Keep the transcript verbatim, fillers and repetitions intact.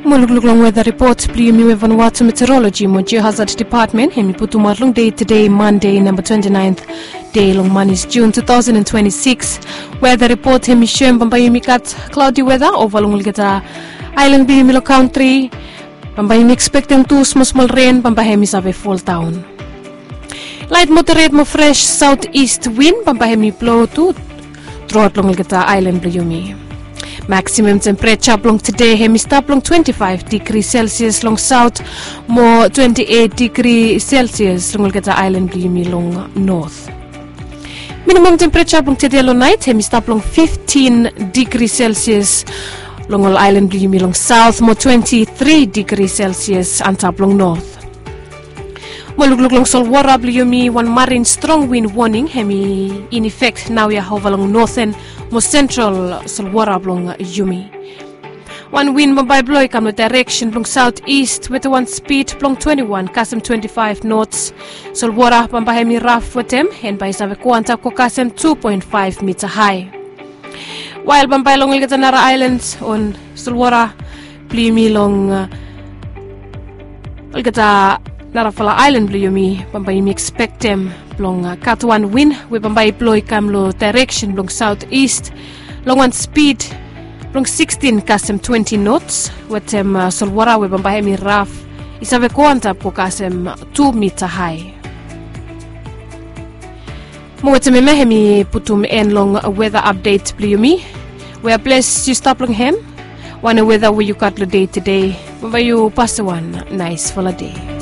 Mulugluglong weather report Pliumi Vanuatu Meteorology mo Geohazard Department hemi putumarlung day today Monday number twenty-ninth day long manis June two thousand twenty-six. Weather report hemi shem Bambayumi kat cloudy weather overlong ligata island Biumilo country. Bambayumi expecting two small small rain Bambahemi save fall town. Light moderate mo fresh southeast wind Bambahemi blow to throughout long ligata island Biumi. Maximum temperature long today hemi stop long twenty-five degrees Celsius long south more twenty-eight degrees Celsius long geta island Biumi long north. Minimum temperature long today long night hemi stop long fifteen degrees Celsius long all island Biumi long south more twenty-three degrees Celsius and top long north. Maluglug long Solwara Biumi one marine strong wind warning hemi in effect now we are over long northern mo central Solwara long Yumi. One wind Mumbai blow come with direction long southeast with one speed long twenty-one kasem twenty-five knots. Solwara Bambahemi rough with them and by save quanta ko kasem two point five meter high. While Bambai long Ligatanara Islands on Solwara Biumi long uh, Ligata Narafala Island Biumi Bambayimi expect them long uh, cat one wind we Bambai ploy kamlo direction long southeast long one speed long sixteen kasem twenty knots with them uh, Solwara we Bambayimi rough isave quanta po kasem two meter high. Mo weteme mehemi putum en long uh, weather update Biumi we are blessed you stop long hem one weather where you got the day today Bambayu pass one nice for a day.